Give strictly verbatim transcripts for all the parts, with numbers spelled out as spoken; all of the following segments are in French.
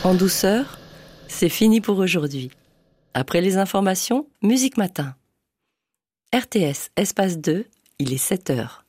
En douceur, c'est fini pour aujourd'hui. Après les informations, Musique Matin. R T S, espace deux, il est sept heures.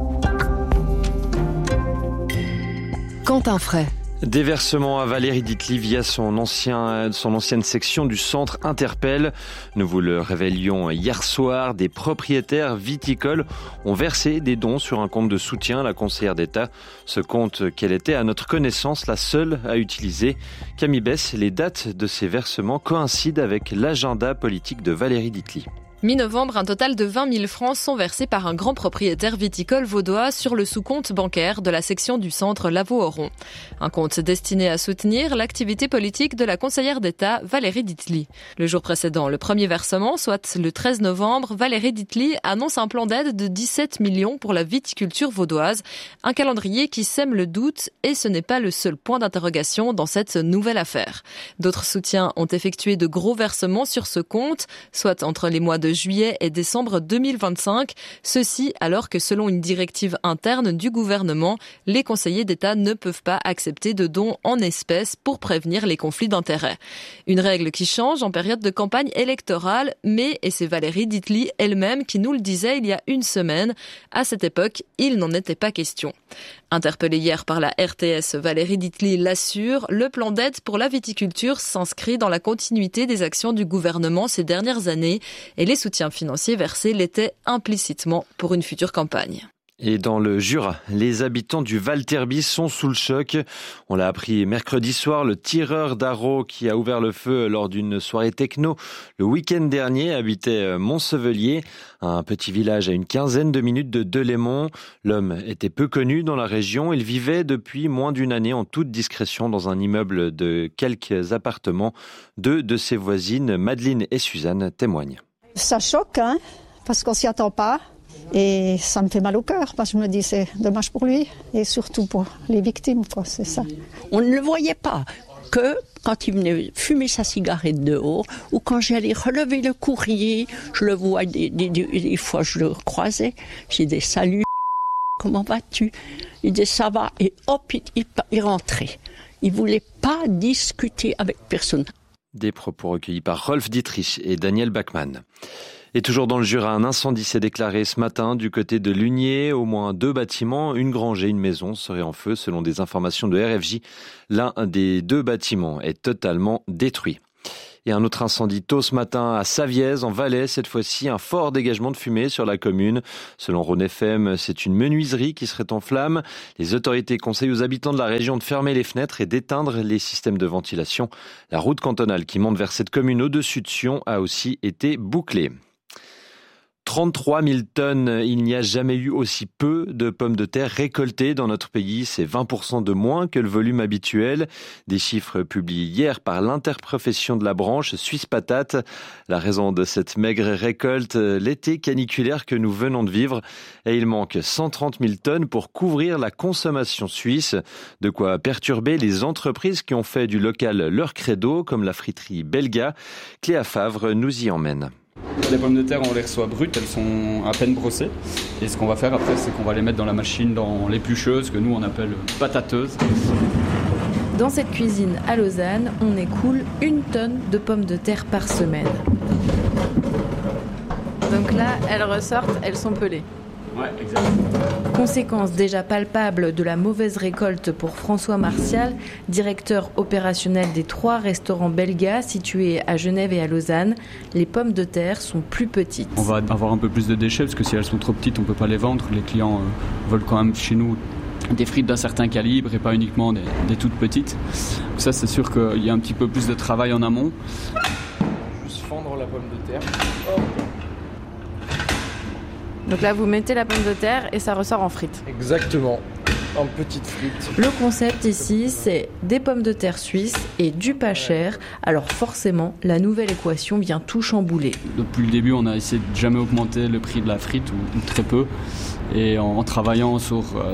Quentin Fray. Déversement à Valérie Ditli via son, ancien, son ancienne section du centre Interpelle. Nous vous le révélions hier soir. Des propriétaires viticoles ont versé des dons sur un compte de soutien à la conseillère d'État. Ce compte qu'elle était à notre connaissance la seule à utiliser. Camille Bess, les dates de ces versements coïncident avec l'agenda politique de Valérie Ditli. Mi-novembre, un total de vingt mille francs sont versés par un grand propriétaire viticole vaudois sur le sous-compte bancaire de la section du centre Lavaux-Oron. Un compte destiné à soutenir l'activité politique de la conseillère d'État Valérie Ditli. Le jour précédent, le premier versement, soit le treize novembre, Valérie Ditli annonce un plan d'aide de dix-sept millions pour la viticulture vaudoise. Un calendrier qui sème le doute et ce n'est pas le seul point d'interrogation dans cette nouvelle affaire. D'autres soutiens ont effectué de gros versements sur ce compte, soit entre les mois de de juillet et décembre deux mille vingt-cinq. Ceci alors que selon une directive interne du gouvernement, les conseillers d'État ne peuvent pas accepter de dons en espèces pour prévenir les conflits d'intérêts. Une règle qui change en période de campagne électorale, mais, et c'est Valérie Ditli elle-même qui nous le disait il y a une semaine, à cette époque, il n'en était pas question. Interpellée hier par la R T S, Valérie Ditli l'assure, le plan d'aide pour la viticulture s'inscrit dans la continuité des actions du gouvernement ces dernières années et les soutiens financiers versés l'étaient implicitement pour une future campagne. Et dans le Jura, les habitants du Val-Terby sont sous le choc. On l'a appris mercredi soir, le tireur d'Arreau qui a ouvert le feu lors d'une soirée techno le week-end dernier habitait Montsevelier, un petit village à une quinzaine de minutes de Delémont. L'homme était peu connu dans la région. Il vivait depuis moins d'une année en toute discrétion dans un immeuble de quelques appartements. Deux de ses voisines, Madeleine et Suzanne, témoignent. Ça choque, hein, parce qu'on s'y attend pas. Et ça me fait mal au cœur, parce que je me dis c'est dommage pour lui et surtout pour les victimes, quoi, c'est ça. On ne le voyait pas, que quand il venait fumer sa cigarette dehors ou quand j'allais relever le courrier, je le vois, des, des, des, des fois je le croisais, j'ai des saluts, comment vas-tu? Il disait ça va et hop, il, il, il rentrait. Il voulait pas discuter avec personne. Des propos recueillis par Rolf Dietrich et Daniel Bachmann. Et toujours dans le Jura, un incendie s'est déclaré ce matin du côté de Lugné. Au moins deux bâtiments, une grange et une maison seraient en feu selon des informations de R F J. L'un des deux bâtiments est totalement détruit. Et un autre incendie tôt ce matin à Savièse, en Valais. Cette fois-ci, un fort dégagement de fumée sur la commune. Selon Rhône F M, c'est une menuiserie qui serait en flammes. Les autorités conseillent aux habitants de la région de fermer les fenêtres et d'éteindre les systèmes de ventilation. La route cantonale qui monte vers cette commune au-dessus de Sion a aussi été bouclée. trente-trois mille tonnes, il n'y a jamais eu aussi peu de pommes de terre récoltées dans notre pays. C'est vingt pour cent de moins que le volume habituel. Des chiffres publiés hier par l'interprofession de la branche Suisse Patate. La raison de cette maigre récolte, l'été caniculaire que nous venons de vivre. Et il manque cent trente mille tonnes pour couvrir la consommation suisse. De quoi perturber les entreprises qui ont fait du local leur credo, comme la friterie Belga. Cléa Favre nous y emmène. Les pommes de terre, on les reçoit brutes, elles sont à peine brossées. Et ce qu'on va faire après, c'est qu'on va les mettre dans la machine, dans l'éplucheuse, que nous on appelle patateuse. Dans cette cuisine à Lausanne, on écoule une tonne de pommes de terre par semaine. Donc là, elles ressortent, elles sont pelées. Ouais, exactement. Conséquence déjà palpable de la mauvaise récolte pour François Martial, directeur opérationnel des trois restaurants Belga situés à Genève et à Lausanne. Les pommes de terre sont plus petites. On va avoir un peu plus de déchets parce que si elles sont trop petites, on ne peut pas les vendre. Les clients euh, veulent quand même chez nous des frites d'un certain calibre et pas uniquement des, des toutes petites. Ça, c'est sûr qu'il y a un petit peu plus de travail en amont. Juste fendre la pomme de terre. Oh. Donc là, vous mettez la pomme de terre et ça ressort en frites. Exactement, en petites frites. Le concept ici, c'est des pommes de terre suisses et du pas cher. Alors forcément, la nouvelle équation vient tout chambouler. Depuis le début, on a essayé de jamais augmenter le prix de la frite, ou, ou très peu. Et en, en travaillant sur euh,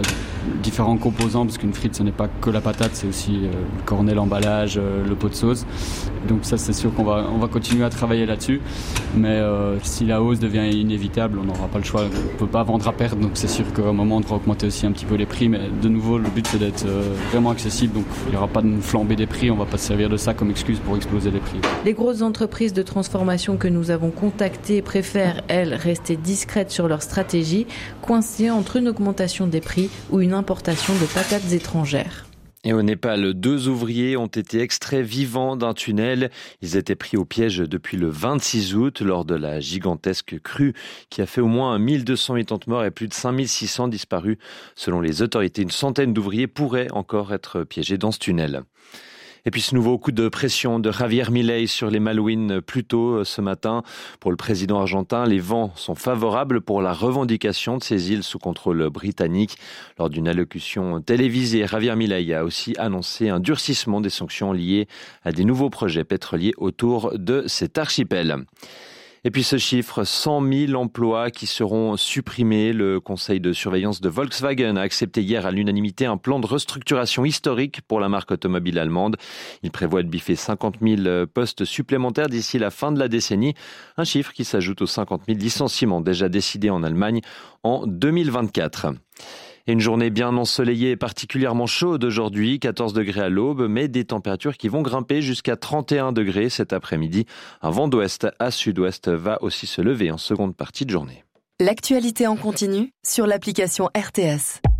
différents composants, parce qu'une frite, ce n'est pas que la patate, c'est aussi euh, le cornet, l'emballage, euh, le pot de sauce. Donc ça, c'est sûr qu'on va, on va continuer à travailler là-dessus. Mais euh, si la hausse devient inévitable, on n'aura pas le choix. On ne peut pas vendre à perdre, donc c'est sûr qu'à un moment, on devra augmenter aussi un petit peu les prix. Mais de nouveau, le but, c'est d'être euh, vraiment accessible. Donc il n'y aura pas de flambée des prix. On ne va pas se servir de ça comme excuse pour exploser les prix. Les grosses entreprises de transformation que nous avons contactées préfèrent, elles, rester discrètes sur leur stratégie, coincées entre une augmentation des prix ou une importation de patates étrangères. Et au Népal, deux ouvriers ont été extraits vivants d'un tunnel. Ils étaient pris au piège depuis le vingt-six août lors de la gigantesque crue qui a fait au moins mille deux cent quatre-vingts morts et plus de cinq mille six cents disparus. Selon les autorités, une centaine d'ouvriers pourraient encore être piégés dans ce tunnel. Et puis ce nouveau coup de pression de Javier Milei sur les Malouines plus tôt ce matin. Pour le président argentin, les vents sont favorables pour la revendication de ces îles sous contrôle britannique. Lors d'une allocution télévisée, Javier Milei a aussi annoncé un durcissement des sanctions liées à des nouveaux projets pétroliers autour de cet archipel. Et puis ce chiffre, cent mille emplois qui seront supprimés. Le conseil de surveillance de Volkswagen a accepté hier à l'unanimité un plan de restructuration historique pour la marque automobile allemande. Il prévoit de biffer cinquante mille postes supplémentaires d'ici la fin de la décennie. Un chiffre qui s'ajoute aux cinquante mille licenciements déjà décidés en Allemagne en deux mille vingt-quatre. Et une journée bien ensoleillée et particulièrement chaude aujourd'hui, quatorze degrés à l'aube, mais des températures qui vont grimper jusqu'à trente et un degrés cet après-midi. Un vent d'ouest à sud-ouest va aussi se lever en seconde partie de journée. L'actualité en continu sur l'application R T S.